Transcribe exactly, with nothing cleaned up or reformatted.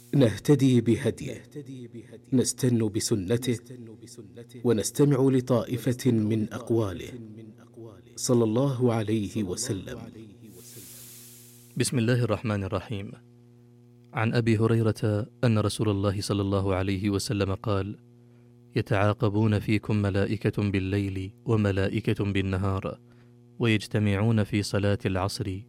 نهتدي بهديه، نستن بسنته، ونستمع لطائفة من أقواله صلى الله عليه وسلم. بسم الله الرحمن الرحيم. عن أبي هريرة أن رسول الله صلى الله عليه وسلم قال: يتعاقبون فيكم ملائكة بالليل وملائكة بالنهار، ويجتمعون في صلاة العصر